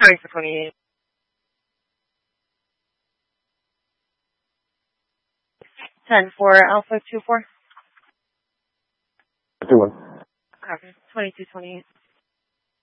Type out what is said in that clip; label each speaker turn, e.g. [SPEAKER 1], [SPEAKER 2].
[SPEAKER 1] Sorry for 28. 10 for Alpha 24.
[SPEAKER 2] 2-1.
[SPEAKER 1] Copy. 2228.